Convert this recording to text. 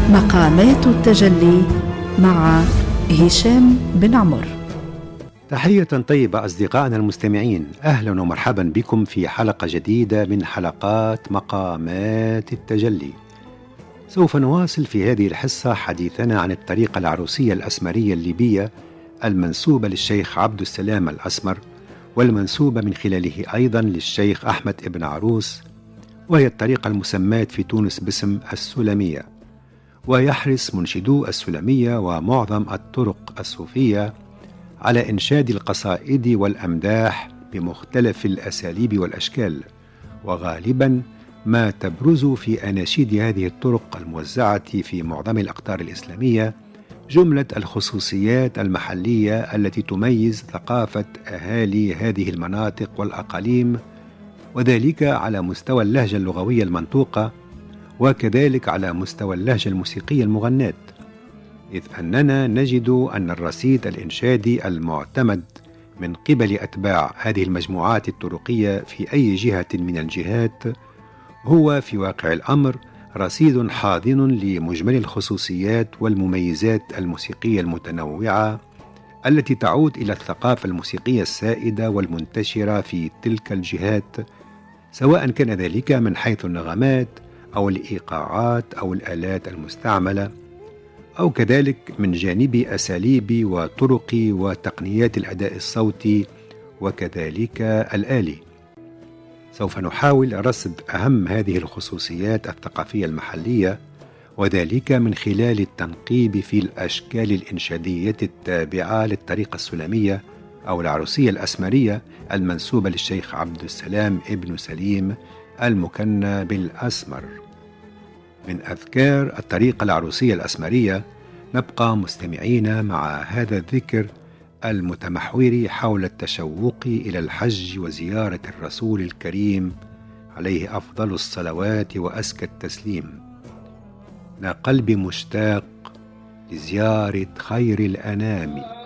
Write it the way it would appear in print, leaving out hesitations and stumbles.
مقامات التجلي مع هشام بن عمر. تحية طيبة أصدقائنا المستمعين، أهلا ومرحبا بكم في حلقة جديدة من حلقات مقامات التجلي. سوف نواصل في هذه الحصة حديثنا عن الطريقة العروسية الأسمرية الليبية المنسوبة للشيخ عبد السلام الأسمر، والمنسوبة من خلاله أيضا للشيخ أحمد ابن عروس، وهي الطريقة المسماة في تونس باسم السلمية. ويحرص منشدو السلمية ومعظم الطرق الصوفية على إنشاد القصائد والأمداح بمختلف الأساليب والأشكال، وغالبا ما تبرز في أناشيد هذه الطرق الموزعة في معظم الأقطار الإسلامية جملة الخصوصيات المحلية التي تميز ثقافة أهالي هذه المناطق والأقاليم، وذلك على مستوى اللهجة اللغوية المنطوقة، وكذلك على مستوى اللهجة الموسيقية المغناة، إذ أننا نجد أن الرصيد الإنشادي المعتمد من قبل أتباع هذه المجموعات الطرقية في أي جهة من الجهات هو في واقع الأمر رصيد حاضن لمجمل الخصوصيات والمميزات الموسيقية المتنوعة التي تعود إلى الثقافة الموسيقية السائدة والمنتشرة في تلك الجهات، سواء كان ذلك من حيث النغمات أو الإيقاعات أو الآلات المستعملة، أو كذلك من جانب أساليب وطرق وتقنيات الأداء الصوتي وكذلك الآلي. سوف نحاول رصد أهم هذه الخصوصيات الثقافية المحلية، وذلك من خلال التنقيب في الأشكال الإنشادية التابعة للطريقة السلمية أو العروسية الأسمرية المنسوبة للشيخ عبد السلام ابن سليم المكنى بالأسمر. من أذكار الطريقة العروسية الأسمرية نبقى مستمعين مع هذا الذكر المتمحور حول التشوق إلى الحج وزيارة الرسول الكريم عليه أفضل الصلوات وأزكى التسليم. نا قلبي مشتاق لزيارة خير الأنام،